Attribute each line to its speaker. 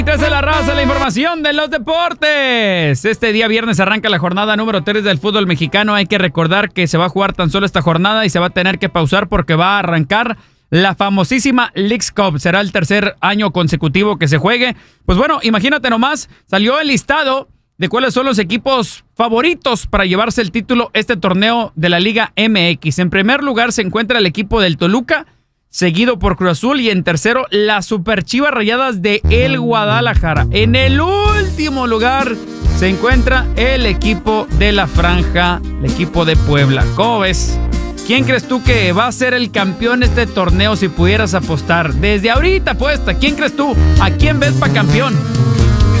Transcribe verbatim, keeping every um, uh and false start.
Speaker 1: tres de la raza, la información de los deportes. Este día viernes arranca la jornada número tres del fútbol mexicano. Hay que recordar que se va a jugar tan solo esta jornada y se va a tener que pausar porque va a arrancar la famosísima Leagues Cup. Será el tercer año consecutivo que se juegue. Pues bueno, imagínate nomás, salió el listado de cuáles son los equipos favoritos para llevarse el título este torneo de la Liga M X. En primer lugar se encuentra el equipo del Toluca, seguido por Cruz Azul, y en tercero las Superchivas Rayadas de el Guadalajara. En el último lugar se encuentra el equipo de la Franja, el equipo de Puebla. ¿Cómo ves? ¿Quién crees tú que va a ser el campeón de este torneo si pudieras apostar? Desde ahorita apuesta, ¿quién crees tú? ¿A quién ves para campeón?